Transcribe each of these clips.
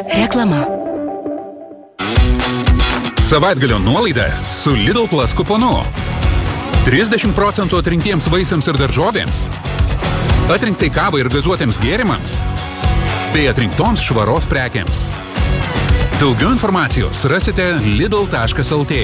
Reklama. Savaitgalio nuolaida su Lidl Plus kuponu. 30% atrinktiems vaisiams ir daržovėms, atrinktai kavai ir gazuotiems gėrimams, bei atrinktoms švaros prekiams. Daugiau informacijos rasite lidl.lt.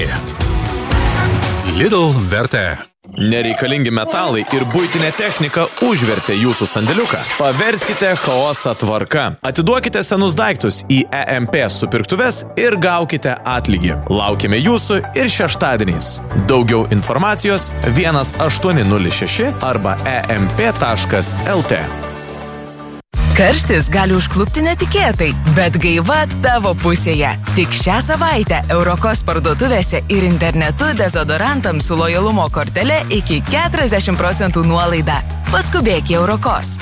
Lidl verta. Nereikalingi metalai ir buitinė technika užvertė jūsų sandėliuką. Paverskite chaosą tvarka. Atiduokite senus daiktus į EMP supirktuves ir gaukite atlygį. Laukime jūsų ir šeštadieniais. Daugiau informacijos 1806 arba emp.lt. Karštis gali užklupti netikėtai, bet gaiva tavo pusėje. Tik šią savaitę Eurokos parduotuvėse ir internetu dezodorantams su lojalumo kortele iki 40% nuolaida. Paskubėk į Eurokos.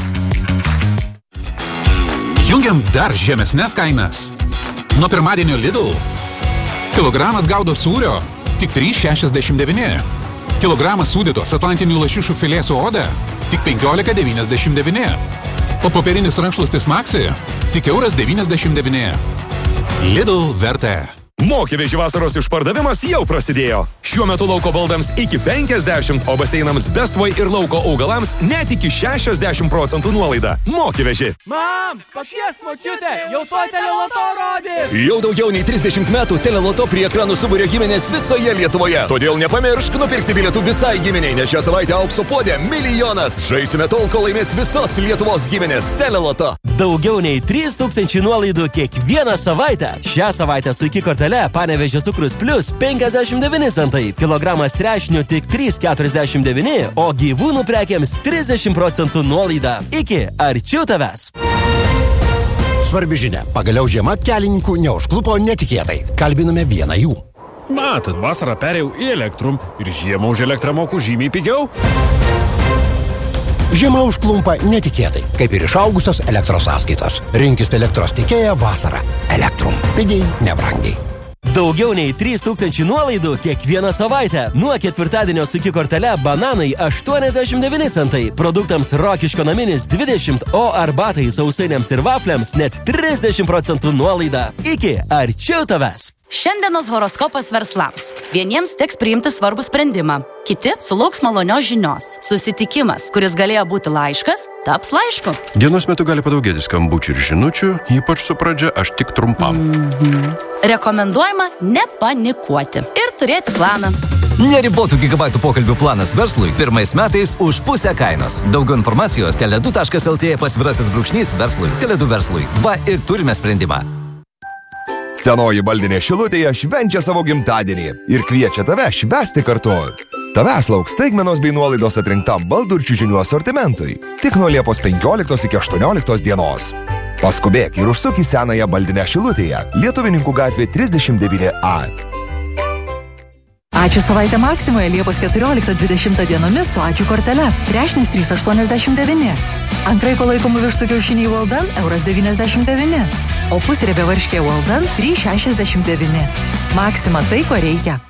Jungiam dar žemesnes kainas. Nuo pirmadienio Lidl. Kilogramas gaudo sūrio tik 3,69. Kilogramas sūdytos atlantinių lašišų filė su oda tik 15,99. O popierinis rankšluostis Maxi tik €1,99. Lidl verta. Mokyveži vasaros išpardavimas jau prasidėjo. Šiuo metu lauko baldams iki 50, o baseinams Bestway ir lauko augalams net iki 60% nuolaida. Mokyveži. Mam, pakviesk močiutę, jau to Teleloto rodys. Jau daugiau nei 30 metų Teleloto prie ekranų suburia giminės visoje Lietuvoje. Todėl nepamiršk nupirkti bilietų visai giminiai, nes šią savaitę aukso puodė milijonas. Žaisime tol, kol laimės visos Lietuvos giminės. Teleloto. Daugiau nei 3000 nuolaidų kiekvieną savaitę. Šią savaitę su iki kortelė Panevėžio cukrus plus 59 centai. Kilogramas trešnių tik 3,49, o gyvūnų prekiams 30% nuolaida. Iki arčiau tavęs. Svarbi žinia. Pagaliau žiema kelininkų neužklupo netikėtai. Kalbiname vieną jų. Matot, vasarą perėjau į Elektrum ir žiemą už elektrą moku žymiai pigiau. Žiema užklumpa netikėtai, kaip ir išaugusios elektros sąskaitos. Rinkis elektros tiekėją vasarą. Elektrum. Pigiai, nebrangiai. Daugiau nei 3000 nuolaidų kiekvieną savaitę. Nuo ketvirtadienio su iki kortele bananai 89 centai, produktams Rokiškio naminis 20, o arbatai, sausainiams ir vafliams net 30% nuolaida. Iki arčiau tavęs. Šiandienos horoskopas verslams. Vieniems teks priimti svarbų sprendimą, kiti sulauks malonios žinios. Susitikimas, kuris galėjo būti laiškas, taps laišku. Dienos metu gali padaugėti skambučių ir žinučių, ypač su pradžia aš tik trumpam. Rekomenduojama nepanikuoti ir turėti planą. Neribotų gigabaitų pokalbių planas verslui pirmais metais už pusę kainos. Daugiau informacijos tele2.lt /verslui. Tele2 verslui. Va ir turime sprendimą. Senoji baldinė Šilutėje švenčia savo gimtadienį ir kviečia tave švęsti kartu. Tavęs lauks staigmenos bei nuolaidos atrinktam baldų ir čiužinių asortimentui. Tik nuo Liepos 15 iki 18 dienos. Paskubėk ir užsuk į senąją baldinę Šilutėje, Lietuvininkų gatvė 39A. Ačiū savaitę Maksimoje Liepos 14-20 dienomis su ačiū kortele. Trešnis 3,89. Antraiko laikomų vištų kiaušiniai Walden €1,99. O pusriebė varškė Walden 3,69. Maksima tai, ko reikia.